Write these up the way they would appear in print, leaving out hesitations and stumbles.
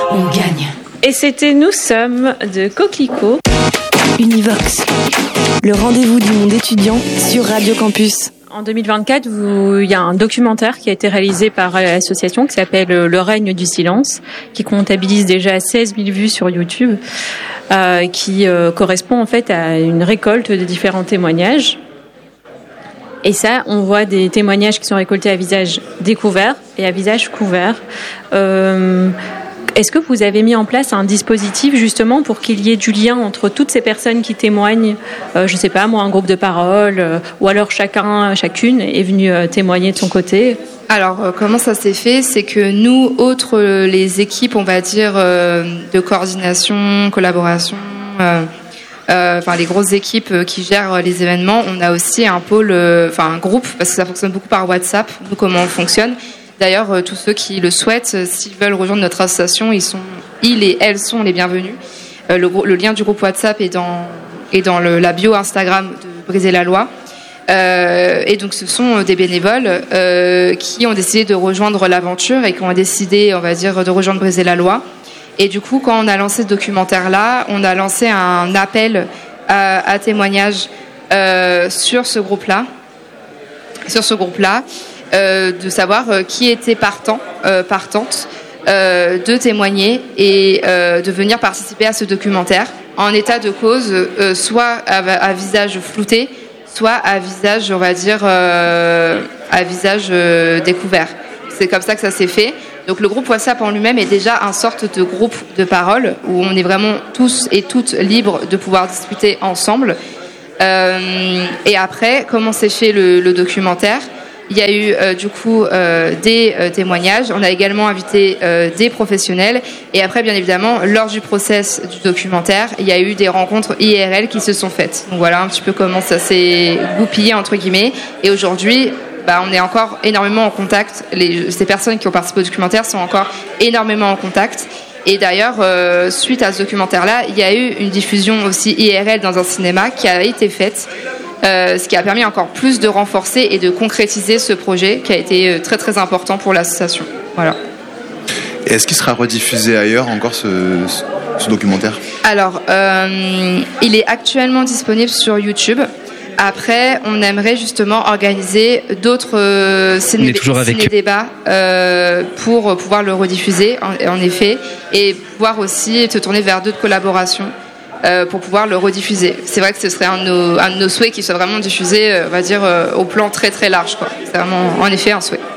on gagne. Et c'était Nous sommes de Coquelicot. Univox, le rendez-vous du monde étudiant sur Radio Campus. En 2024, il y a un documentaire qui a été réalisé par l'association qui s'appelle Le règne du silence, qui comptabilise déjà 16 000 vues sur YouTube, qui correspond en fait à une récolte de différents témoignages. Et ça, on voit des témoignages qui sont récoltés à visage découvert et à visage couvert. Est-ce que vous avez mis en place un dispositif justement pour qu'il y ait du lien entre toutes ces personnes qui témoignent, je sais pas moi, un groupe de parole, ou alors chacune est venue témoigner de son côté? Alors, comment ça s'est fait? C'est que nous, autres les équipes, on va dire, de coordination, collaboration, les grosses équipes qui gèrent les événements, on a aussi un pôle, un groupe, parce que ça fonctionne beaucoup par WhatsApp. Nous, comment on fonctionne? D'ailleurs, tous ceux qui le souhaitent, s'ils veulent rejoindre notre association, ils et elles sont les bienvenus. Le lien du groupe WhatsApp est dans la bio Instagram de Briser la loi. Et donc, ce sont des bénévoles qui ont décidé de rejoindre l'aventure et qui ont décidé, on va dire, de rejoindre Briser la loi. Et du coup, quand on a lancé ce documentaire-là, on a lancé un appel à témoignages sur ce groupe-là. De savoir qui était partante de témoigner et de venir participer à ce documentaire en état de cause, soit à visage flouté, soit à visage, on va dire, à visage découvert. C'est comme ça que ça s'est fait. Donc le groupe WhatsApp en lui-même est déjà un sorte de groupe de parole où on est vraiment tous et toutes libres de pouvoir discuter ensemble. Et après, comment s'est fait le documentaire ? Il y a eu des témoignages. On a également invité des professionnels. Et après, bien évidemment, lors du process du documentaire, il y a eu des rencontres IRL qui se sont faites. Donc voilà un petit peu comment ça s'est goupillé, entre guillemets. Et aujourd'hui, on est encore énormément en contact. Ces personnes qui ont participé au documentaire sont encore énormément en contact. Et d'ailleurs, suite à ce documentaire-là, il y a eu une diffusion aussi IRL dans un cinéma qui a été faite. Ce qui a permis encore plus de renforcer et de concrétiser ce projet qui a été très très important pour l'association. Voilà. Et est-ce qu'il sera rediffusé ailleurs encore ce documentaire ? Alors, il est actuellement disponible sur YouTube. Après, on aimerait justement organiser d'autres ciné-débats pour pouvoir le rediffuser, en effet, et pouvoir aussi se tourner vers d'autres collaborations. Pour pouvoir le rediffuser. C'est vrai que ce serait un de nos souhaits qui soit vraiment diffusé, on va dire, au plan très très large, quoi. C'est vraiment, en effet, un souhait.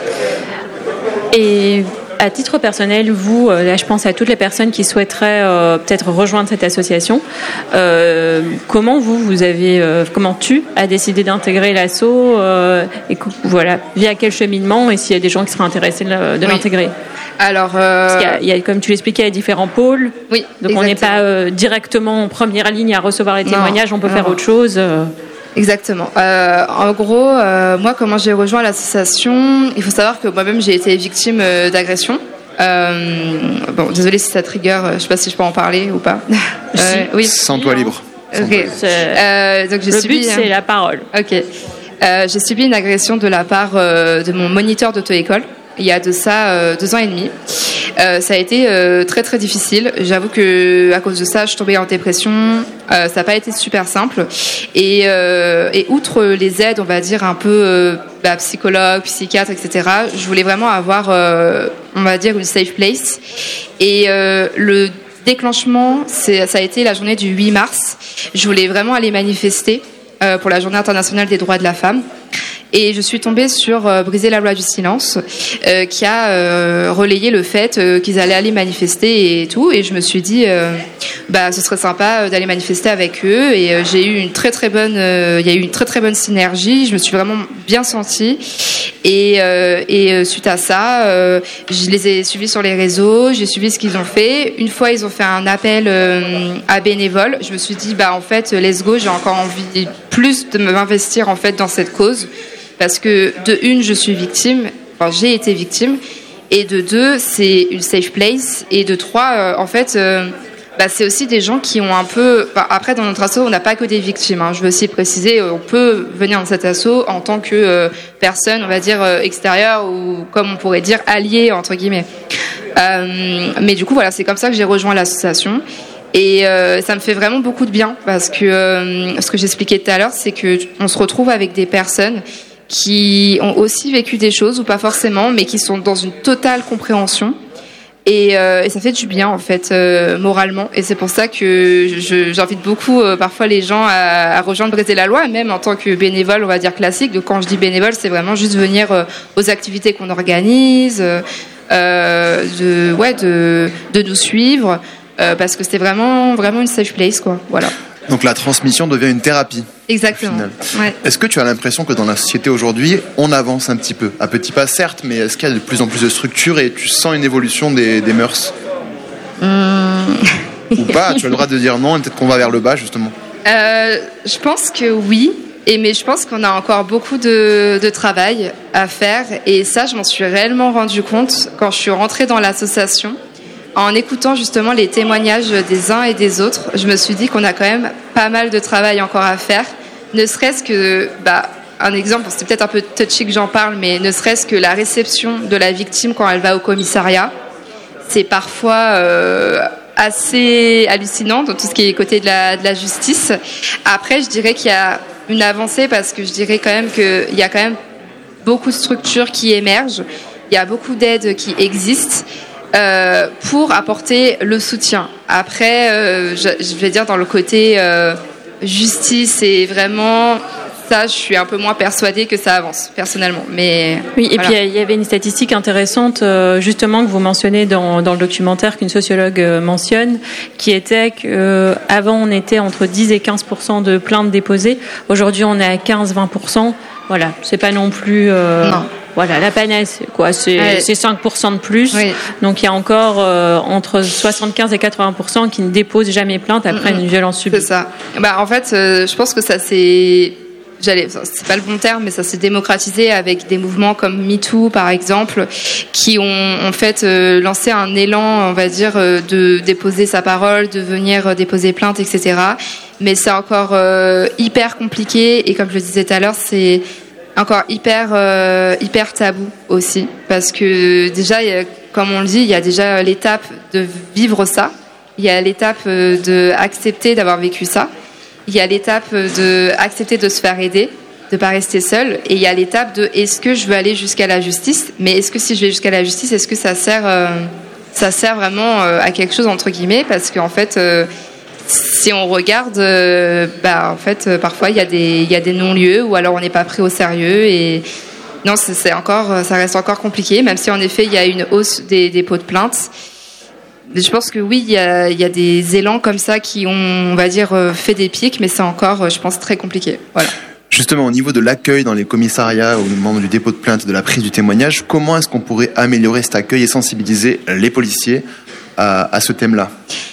Et à titre personnel, vous, là je pense à toutes les personnes qui souhaiteraient peut-être rejoindre cette association, comment comment tu as décidé d'intégrer l'asso et voilà, via quel cheminement et s'il y a des gens qui seraient intéressés de l'intégrer? Alors, parce qu'il y a, comme tu l'expliquais, il y a différents pôles. Oui. Donc exactement. On n'est pas directement en première ligne à recevoir les témoignages. On peut faire autre chose. Exactement. En gros, moi, comment j'ai rejoint l'association, il faut savoir que moi-même j'ai été victime d'agression. Désolée si ça trigger. Je sais pas si je peux en parler ou pas. Oui. Sens-toi libre. Ok. Donc le but, c'est la parole. Ok. J'ai subi une agression de la part de mon moniteur d'auto-école. Il y a de ça 2 ans et demi. Ça a été très très difficile. J'avoue que à cause de ça, je suis tombée en dépression. Ça n'a pas été super simple. Et outre les aides, on va dire un peu psychologue, psychiatre, etc. Je voulais vraiment avoir, on va dire, une safe place. Et le déclenchement, ça a été la journée du 8 mars. Je voulais vraiment aller manifester pour la Journée internationale des droits de la femme. Et je suis tombée sur Briser la loi du silence, qui a relayé le fait qu'ils allaient aller manifester et tout. Et je me suis dit, ce serait sympa d'aller manifester avec eux. Et j'ai eu il y a eu une très très bonne synergie. Je me suis vraiment bien sentie. Et suite à ça, je les ai suivis sur les réseaux. J'ai suivi ce qu'ils ont fait. Une fois, ils ont fait un appel à bénévoles. Je me suis dit, en fait, let's go. J'ai encore envie plus de m'investir en fait dans cette cause. Parce que de une, je suis victime, j'ai été victime, et de deux, c'est une safe place, et de trois, c'est aussi des gens qui ont un peu... Après, dans notre asso, on n'a pas que des victimes. Je veux aussi préciser, on peut venir dans cet asso en tant que personne, on va dire, extérieure ou, comme on pourrait dire, alliée, entre guillemets. Mais du coup, voilà, c'est comme ça que j'ai rejoint l'association. Et ça me fait vraiment beaucoup de bien parce que ce que j'expliquais tout à l'heure, c'est qu'on se retrouve avec des personnes qui ont aussi vécu des choses, ou pas forcément, mais qui sont dans une totale compréhension. Et ça fait du bien en fait moralement, et c'est pour ça que j'invite beaucoup parfois les gens à rejoindre Briser la Loi, même en tant que bénévole, on va dire classique. Donc quand je dis bénévole, c'est vraiment juste venir aux activités qu'on organise, de nous suivre, parce que c'est vraiment une safe place, quoi. Voilà. Donc la transmission devient une thérapie. Exactement. Ouais. Est-ce que tu as l'impression que dans la société aujourd'hui, on avance un petit peu, à petits pas certes, mais est-ce qu'il y a de plus en plus de structures et tu sens une évolution des mœurs Ou pas? Tu as le droit de dire non, et peut-être qu'on va vers le bas justement. Je pense que oui, mais je pense qu'on a encore beaucoup de travail à faire, et ça je m'en suis réellement rendu compte quand je suis rentrée dans l'association. En écoutant justement les témoignages des uns et des autres, je me suis dit qu'on a quand même pas mal de travail encore à faire. Ne serait-ce que, un exemple, c'est peut-être un peu touchy que j'en parle, mais ne serait-ce que la réception de la victime quand elle va au commissariat, c'est parfois assez hallucinant dans tout ce qui est côté de la justice. Après, je dirais qu'il y a une avancée, parce que je dirais quand même qu'il y a quand même beaucoup de structures qui émergent, il y a beaucoup d'aides qui existent. Pour apporter le soutien. Après, je vais dire dans le côté justice, et vraiment ça, je suis un peu moins persuadée que ça avance personnellement. Mais oui, et voilà. Puis il y avait une statistique intéressante justement que vous mentionnez dans le documentaire, qu'une sociologue mentionne, qui était que avant on était entre 10 et 15% de plaintes déposées. Aujourd'hui, on est à 15-20%. Voilà, c'est pas non plus. Non. Voilà, la panesse, c'est quoi? C'est 5% de plus. Oui. Donc il y a encore entre 75 et 80% qui ne déposent jamais plainte après une violence subie. C'est ça. En fait, je pense que ça c'est pas le bon terme, mais ça s'est démocratisé avec des mouvements comme MeToo par exemple, qui ont en fait lancé un élan, on va dire, de déposer sa parole, de venir déposer plainte, etc. Mais c'est encore hyper compliqué, et comme je le disais tout à l'heure, c'est encore hyper tabou aussi, parce que déjà, comme on le dit, il y a déjà l'étape de vivre ça, il y a l'étape de accepter d'avoir vécu ça, il y a l'étape de accepter de se faire aider, de pas rester seul, et il y a l'étape de est-ce que je veux aller jusqu'à la justice, mais est-ce que si je vais jusqu'à la justice, est-ce que ça sert vraiment à quelque chose, entre guillemets, parce qu'en fait si on regarde, en fait, parfois il y a des non-lieux, ou alors on n'est pas pris au sérieux, et non, ça reste encore compliqué, même si en effet il y a une hausse des dépôts de plaintes. Je pense que oui, il y a des élans comme ça qui ont, on va dire, fait des pics, mais c'est encore, je pense, très compliqué. Voilà. Justement, au niveau de l'accueil dans les commissariats, au moment du dépôt de plainte, de la prise du témoignage, comment est-ce qu'on pourrait améliorer cet accueil et sensibiliser les policiers à ce thème-là ?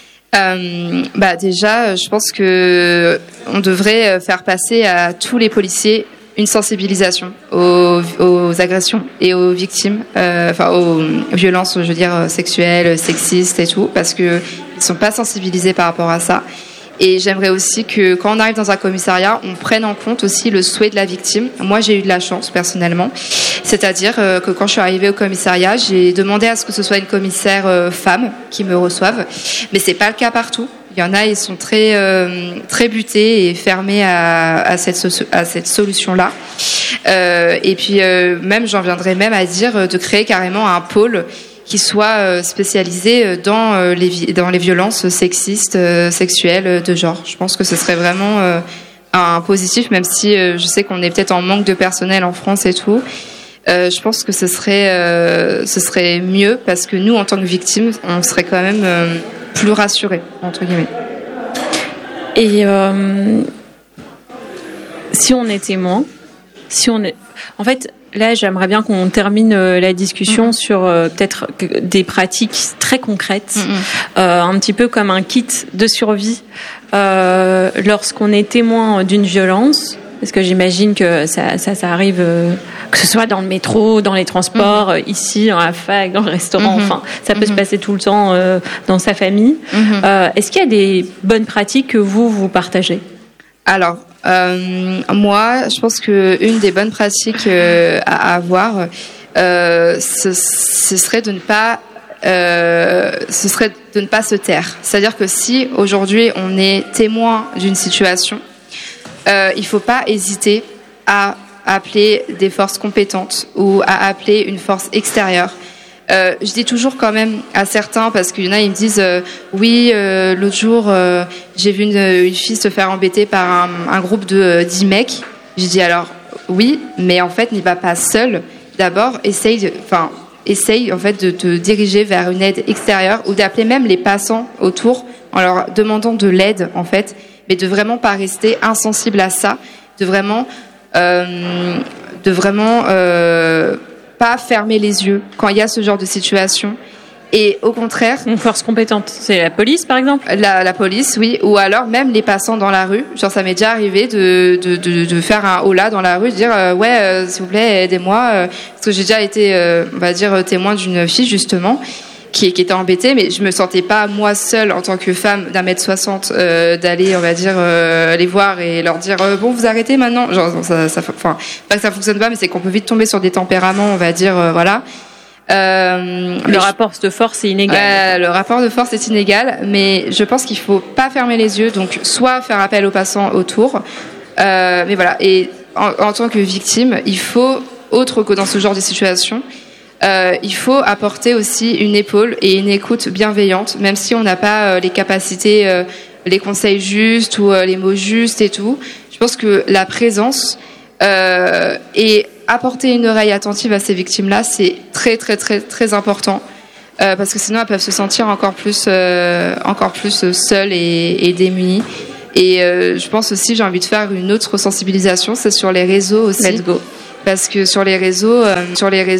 Déjà, je pense que on devrait faire passer à tous les policiers une sensibilisation aux agressions et aux victimes, aux violences, je veux dire, sexuelles, sexistes et tout, parce que ils sont pas sensibilisés par rapport à ça. Et j'aimerais aussi que quand on arrive dans un commissariat, on prenne en compte aussi le souhait de la victime. Moi, j'ai eu de la chance personnellement, c'est-à-dire que quand je suis arrivée au commissariat, j'ai demandé à ce que ce soit une commissaire femme qui me reçoive, mais c'est pas le cas partout. Il y en a, ils sont très butés et fermés à cette solution-là. Et puis même, j'en viendrais même à dire de créer carrément un pôle qui soit spécialisé dans les violences sexistes, sexuelles, de genre. Je pense que ce serait vraiment un positif, même si je sais qu'on est peut-être en manque de personnel en France et tout. Je pense que ce serait mieux, parce que nous, en tant que victimes, on serait quand même plus rassurés, entre guillemets. Et si on est témoin, en fait, là, j'aimerais bien qu'on termine la discussion sur peut-être des pratiques très concrètes, un petit peu comme un kit de survie lorsqu'on est témoin d'une violence. Parce que j'imagine que ça arrive, que ce soit dans le métro, dans les transports, ici, dans la fac, dans le restaurant, enfin, ça peut se passer tout le temps dans sa famille. Est-ce qu'il y a des bonnes pratiques que vous partagez ? Alors, moi, je pense qu'une des bonnes pratiques à avoir, ce serait de ne pas se taire. C'est-à-dire que si aujourd'hui on est témoin d'une situation, il ne faut pas hésiter à appeler des forces compétentes ou à appeler une force extérieure. Je dis toujours quand même à certains, parce qu'il y en a, ils me disent oui, l'autre jour j'ai vu une fille se faire embêter par un groupe de 10 mecs. Je dis alors oui, mais en fait n'y va pas seul. D'abord essaye en fait de te diriger vers une aide extérieure ou d'appeler même les passants autour en leur demandant de l'aide en fait, mais de vraiment pas rester insensible à ça, de vraiment pas fermer les yeux quand il y a ce genre de situation. Et au contraire... Une force compétente, c'est la police par exemple ? La police, oui. Ou alors même les passants dans la rue. Genre ça m'est déjà arrivé de faire un hola dans la rue, de dire s'il vous plaît, aidez-moi. Parce que j'ai déjà été, on va dire, témoin d'une fille justement qui était embêtée, mais je me sentais pas moi seule en tant que femme d'1m60 d'aller, on va dire, les voir et leur dire bon, vous arrêtez maintenant. Genre enfin, pas que ça fonctionne pas, mais c'est qu'on peut vite tomber sur des tempéraments, on va dire, voilà. Le rapport de force est inégal. Le rapport de force est inégal, mais je pense qu'il faut pas fermer les yeux, donc soit faire appel aux passants autour, mais voilà. Et en tant que victime, il faut, autre que dans ce genre de situation, il faut apporter aussi une épaule et une écoute bienveillante, même si on n'a pas les capacités, les conseils justes ou les mots justes et tout. Je pense que la présence et apporter une oreille attentive à ces victimes-là, c'est très très très très important, parce que sinon elles peuvent se sentir encore plus seules et démunies. Et je pense aussi, j'ai envie de faire une autre sensibilisation, c'est sur les réseaux aussi. Let's go. Parce que sur les réseaux,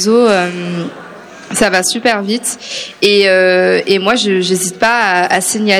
ça va super vite. Et moi, j'hésite pas à signaler